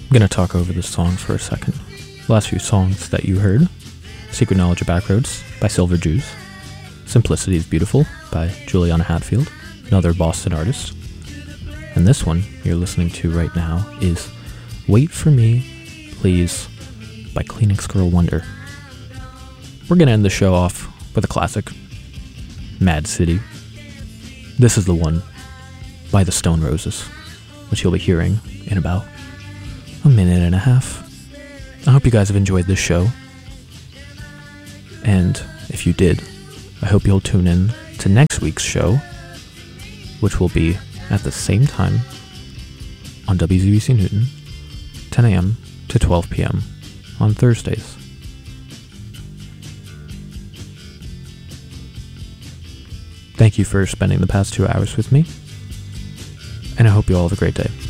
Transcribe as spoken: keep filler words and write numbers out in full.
I'm going to talk over the songs for a second. The last few songs that you heard: Secret Knowledge of Backroads by Silver Jews, Simplicity is Beautiful by Juliana Hatfield, another Boston artist. And this one you're listening to right now is Wait For Me, Please by Kleenex Girl Wonder. We're going to end the show off with a classic, Mad City. This is the one by the Stone Roses, which you'll be hearing in about a minute and a half. I hope you guys have enjoyed this show, and if you did, I hope you'll tune in to next week's show, which will be at the same time on W Z B C Newton, ten a.m. to twelve p.m. on Thursdays. Thank you for spending the past two hours with me, and I hope you all have a great day.